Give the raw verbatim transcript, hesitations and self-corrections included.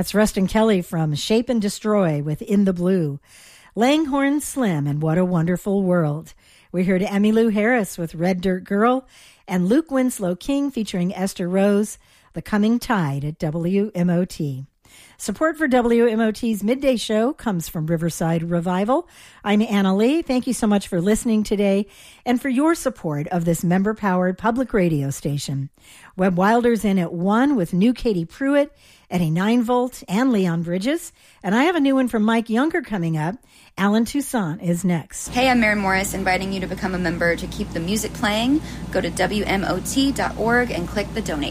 That's Rustin Kelly from Shape and Destroy with In the Blue. Langhorne Slim and What a Wonderful World. We heard Emmylou Harris with Red Dirt Girl, and Luke Winslow King featuring Esther Rose, The Coming Tide at W M O T. Support for W M O T's Midday Show comes from Riverside Revival. I'm Anna Lee. Thank you so much for listening today and for your support of this member-powered public radio station. Webb Wilder's in at one with new Katie Pruitt, Eddie nine volt, and Leon Bridges. And I have a new one from Mike Younger coming up. Alan Toussaint is next. Hey, I'm Maren Morris, inviting you to become a member to keep the music playing. Go to W M O T dot org and click the donate